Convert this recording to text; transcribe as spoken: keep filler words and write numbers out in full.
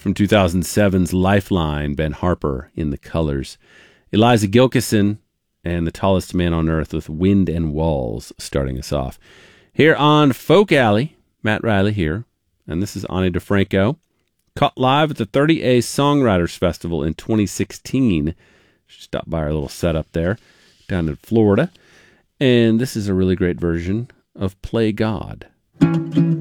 from two thousand seven's Lifeline, Ben Harper in the colors. Eliza Gilkison and The Tallest Man on Earth with Wind and Walls starting us off. Here on Folk Alley, Matt Riley here, and this is Ani DeFranco. Caught live at the thirty A Songwriters Festival in twenty sixteen. She stopped by our little setup there down in Florida. And this is a really great version of Play God.